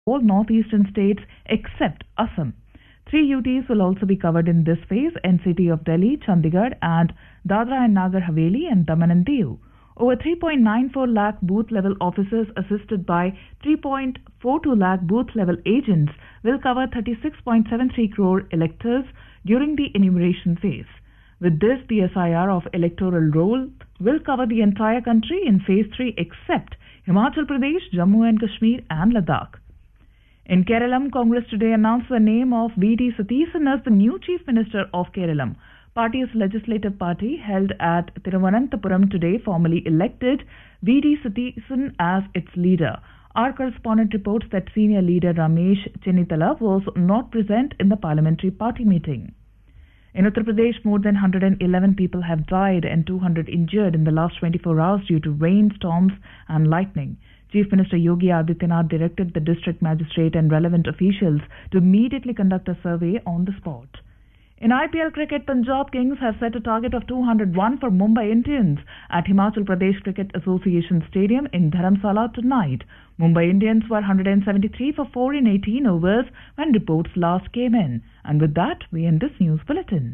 all northeastern states except Assam. 3 UTs will also be covered in this phase: NCT of Delhi, Chandigarh, and Dadra and Nagar Haveli and Daman and Diu. Over 3.94 lakh booth-level officers assisted by 3.42 lakh booth-level agents will cover 36.73 crore electors during the enumeration phase. With this, the SIR of electoral roll will cover the entire country in phase 3 except Himachal Pradesh, Jammu and Kashmir and Ladakh. In Kerala, Congress today announced the name of V.D. Satheesan as the new Chief Minister of Kerala. Party's legislative party held at Thiruvananthapuram today formally elected V.D. Satheesan as its leader. Our correspondent reports that senior leader Ramesh Chennithala was not present in the parliamentary party meeting. In Uttar Pradesh, more than 111 people have died and 200 injured in the last 24 hours due to rain, storms and lightning. Chief Minister Yogi Adityanath directed the district magistrate and relevant officials to immediately conduct a survey on the spot. In IPL cricket, Punjab Kings have set a target of 201 for Mumbai Indians at Himachal Pradesh Cricket Association Stadium in Dharamsala tonight. Mumbai Indians were 173 for 4 in 18 overs when reports last came in. And with that, we end this news bulletin.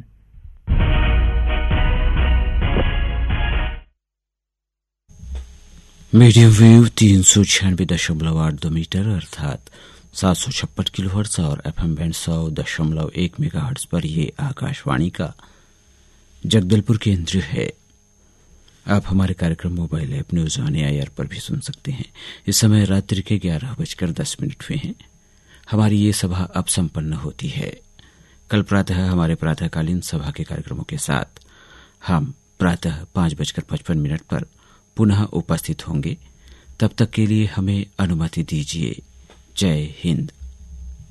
Medium wave 396.82 metre अर्थात 756 kilohertz और FM band 100.1 megahertz पर ये आकाशवाणी का जगदलपुर केंद्र है। आप हमारे कार्यक्रम mobile app news on AIR पर भी सुन सकते हैं। इस समय रात्रि के 11:10 में हैं। हमारी ये सभा अब संपन्न होती है। कल प्रातः हमारे प्रातःकालीन सभा के कार्यक्रमों के साथ हम प्रातः 5:55 पर पुनः उपस्थित होंगे। तब तक के लिए हमें अनुमति दीजिए। जय हिंद।